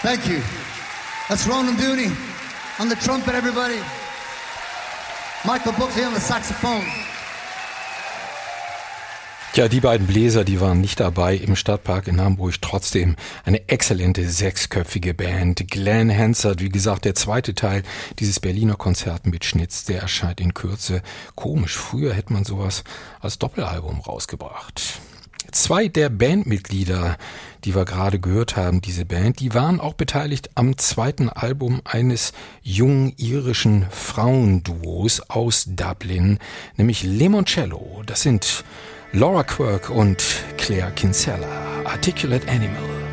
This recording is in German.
Thank you. That's Ronan Dooney on the trumpet, everybody. Michael Buckley on the saxophone. Ja, die beiden Bläser, die waren nicht dabei im Stadtpark in Hamburg. Trotzdem eine exzellente 6-köpfige Band. Glenn Hansard, wie gesagt, der zweite Teil dieses Berliner Konzertmitschnitts, der erscheint in Kürze. Komisch, früher hätte man sowas als Doppelalbum rausgebracht. 2 der Bandmitglieder, die wir gerade gehört haben, diese Band, die waren auch beteiligt am zweiten Album eines jungen irischen Frauenduos aus Dublin, nämlich Limoncello. Das sind Laura Quirk und Claire Kinsella. Articulate Animal.